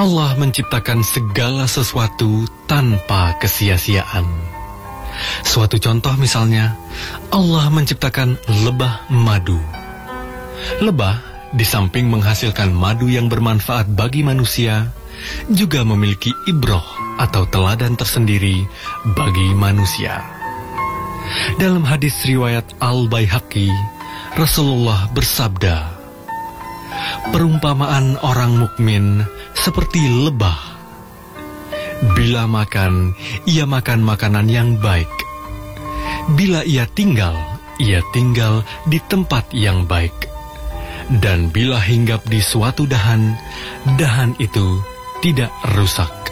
Allah menciptakan segala sesuatu tanpa kesia-siaan. Suatu contoh misalnya, Allah menciptakan lebah madu. Lebah, di samping menghasilkan madu yang bermanfaat bagi manusia, juga memiliki ibroh atau teladan tersendiri bagi manusia. Dalam hadis riwayat Al-Baihaqi, Rasulullah bersabda, "Perumpamaan orang mukmin seperti lebah. Bila makan, ia makan makanan yang baik. Bila ia tinggal di tempat yang baik. Dan bila hinggap di suatu dahan, dahan itu tidak rusak.